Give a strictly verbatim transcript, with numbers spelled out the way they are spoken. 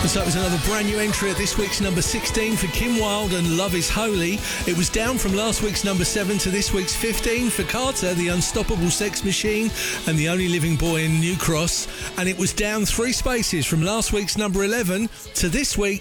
So it was another brand new entry at this week's number sixteen for Kim Wilde and Love Is Holy. It was down from last week's number seven to this week's fifteen for Carter, The Unstoppable Sex Machine and The Only Living Boy in New Cross. And it was down three spaces from last week's number eleven to this week